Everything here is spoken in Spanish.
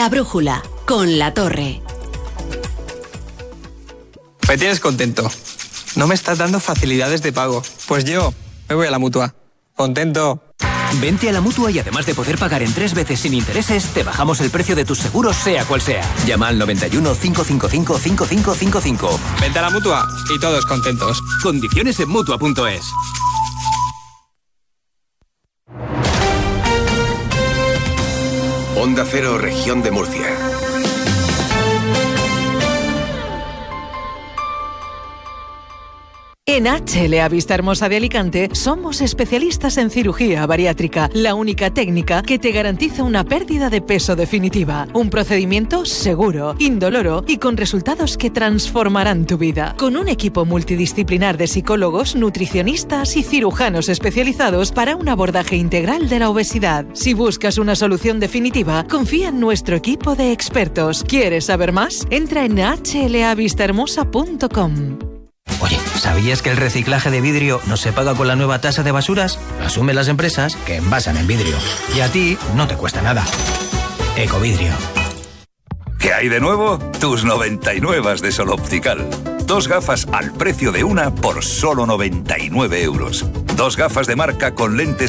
La brújula, con La Torre. Me tienes contento. No me estás dando facilidades de pago. Pues yo me voy a la Mutua. Contento. Vente a la Mutua y además de poder pagar en 3 veces sin intereses, te bajamos el precio de tus seguros sea cual sea. Llama al 91 555 5555. Vente a la Mutua y todos contentos. Condiciones en Mutua.es. Onda Cero, Región de Murcia. En HLA Vista Hermosa de Alicante somos especialistas en cirugía bariátrica, la única técnica que te garantiza una pérdida de peso definitiva. Un procedimiento seguro, indoloro y con resultados que transformarán tu vida. Con un equipo multidisciplinar de psicólogos, nutricionistas y cirujanos especializados para un abordaje integral de la obesidad. Si buscas una solución definitiva, confía en nuestro equipo de expertos. ¿Quieres saber más? Entra en hlavistahermosa.com. Oye, ¿sabías que el reciclaje de vidrio no se paga con la nueva tasa de basuras? Lo asumen las empresas que envasan en vidrio. Y a ti no te cuesta nada. Ecovidrio. ¿Qué hay de nuevo? Tus 99 de Sol Optical. 2 gafas al precio de una por solo 99 euros. 2 gafas de marca con lentes